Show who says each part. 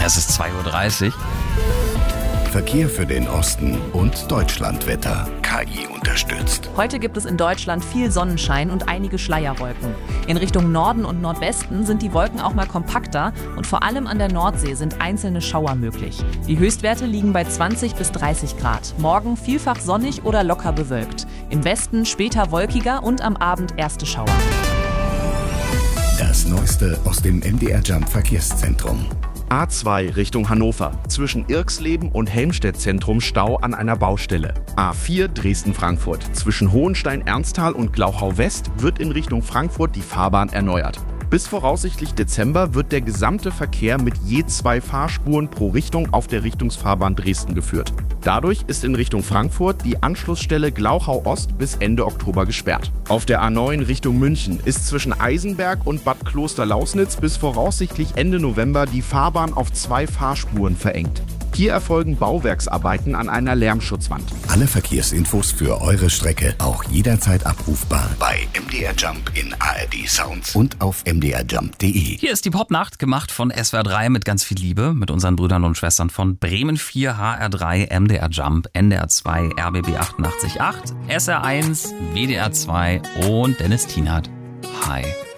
Speaker 1: Es ist 2:30 Uhr.
Speaker 2: Verkehr für den Osten und Deutschlandwetter. KI unterstützt.
Speaker 3: Heute gibt es in Deutschland viel Sonnenschein und einige Schleierwolken. In Richtung Norden und Nordwesten sind die Wolken auch mal kompakter und vor allem an der Nordsee sind einzelne Schauer möglich. Die Höchstwerte liegen bei 20 bis 30 Grad. Morgen vielfach sonnig oder locker bewölkt. Im Westen später wolkiger und am Abend erste Schauer.
Speaker 2: Das Neueste aus dem MDR Jump Verkehrszentrum.
Speaker 4: A2 Richtung Hannover. Zwischen Irxleben und Helmstedt-Zentrum Stau an einer Baustelle. A4 Dresden-Frankfurt. Zwischen Hohenstein-Ernsthal und Glauchau-West wird in Richtung Frankfurt die Fahrbahn erneuert. Bis voraussichtlich Dezember wird der gesamte Verkehr mit je 2 Fahrspuren pro Richtung auf der Richtungsfahrbahn Dresden geführt. Dadurch ist in Richtung Frankfurt die Anschlussstelle Glauchau Ost bis Ende Oktober gesperrt. Auf der A9 Richtung München ist zwischen Eisenberg und Bad Klosterlausnitz bis voraussichtlich Ende November die Fahrbahn auf 2 Fahrspuren verengt. Hier erfolgen Bauwerksarbeiten an einer Lärmschutzwand.
Speaker 2: Alle Verkehrsinfos für eure Strecke auch jederzeit abrufbar bei MDR Jump in ARD Sounds und auf mdrjump.de.
Speaker 1: Hier ist die Popnacht, gemacht von SWR 3 mit ganz viel Liebe, mit unseren Brüdern und Schwestern von Bremen 4, HR3, MDR Jump, NDR 2, RBB 88.8, SR1, WDR 2 und Dennis Tienert. Hi.